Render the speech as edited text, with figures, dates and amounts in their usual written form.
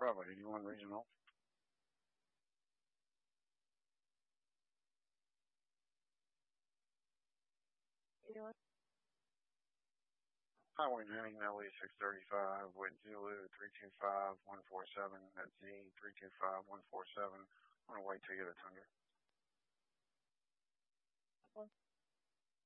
Bravo 81 Regional. Highway 90, LE 635, with Zulu 325-147, at Z 325-147, on the way to Tundra.